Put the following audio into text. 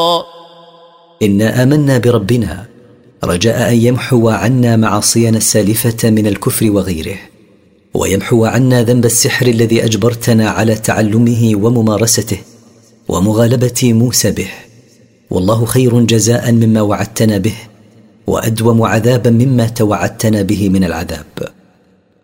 إنا آمنا بربنا رجاء أن يمحو عنا معاصينا السالفة من الكفر وغيره، ويمحو عنا ذنب السحر الذي أجبرتنا على تعلمه وممارسته ومغالبة موسى به، والله خير جزاء مما وعدتنا به، وأدوم عذابا مما توعدتنا به من العذاب.